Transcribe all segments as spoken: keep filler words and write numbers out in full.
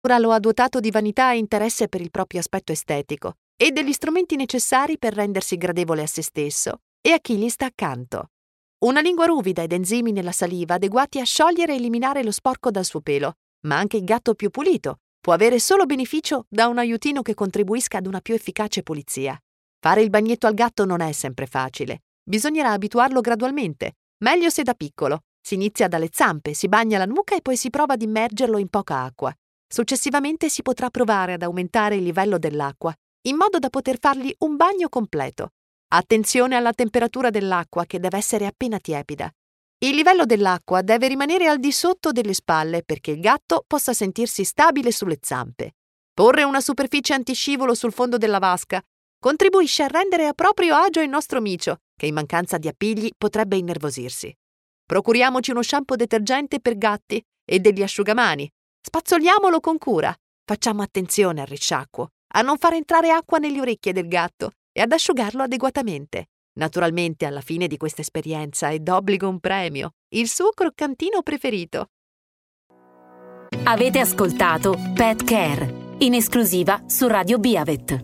lo ha dotato di vanità e interesse per il proprio aspetto estetico e degli strumenti necessari per rendersi gradevole a se stesso e a chi gli sta accanto. Una lingua ruvida ed enzimi nella saliva adeguati a sciogliere e eliminare lo sporco dal suo pelo, ma anche il gatto più pulito può avere solo beneficio da un aiutino che contribuisca ad una più efficace pulizia. Fare il bagnetto al gatto non è sempre facile. Bisognerà abituarlo gradualmente, meglio se da piccolo. Si inizia dalle zampe, si bagna la nuca e poi si prova ad immergerlo in poca acqua. Successivamente si potrà provare ad aumentare il livello dell'acqua, in modo da poter fargli un bagno completo. Attenzione alla temperatura dell'acqua, che deve essere appena tiepida. Il livello dell'acqua deve rimanere al di sotto delle spalle perché il gatto possa sentirsi stabile sulle zampe. Porre una superficie antiscivolo sul fondo della vasca contribuisce a rendere a proprio agio il nostro micio, che in mancanza di appigli potrebbe innervosirsi. Procuriamoci uno shampoo detergente per gatti e degli asciugamani. Spazzoliamolo con cura. Facciamo attenzione al risciacquo, a non far entrare acqua nelle orecchie del gatto e ad asciugarlo adeguatamente. Naturalmente, alla fine di questa esperienza è d'obbligo un premio, il suo croccantino preferito. Avete ascoltato Pet Care, in esclusiva su Radio Biavet.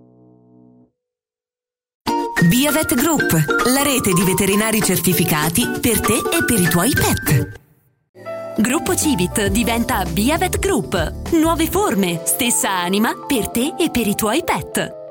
Biavet Group, la rete di veterinari certificati per te e per i tuoi pet. Gruppo Civit diventa Biavet Group. Nuove forme, stessa anima per te e per i tuoi pet.